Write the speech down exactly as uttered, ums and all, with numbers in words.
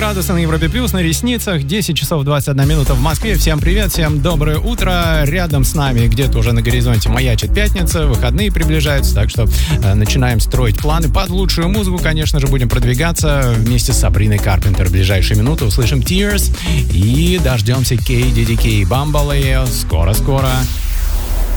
градуса на Европе Плюс, на ресницах, десять часов двадцать одна минута в Москве. Всем привет, всем доброе утро. Рядом с нами где-то уже на горизонте маячит пятница, выходные приближаются, так что э, начинаем строить планы под лучшую музыку. Конечно же, будем продвигаться вместе с Сабриной Карпентер. В ближайшие минуты услышим Tears и дождемся кей ди ди кей Bambaleo скоро-скоро.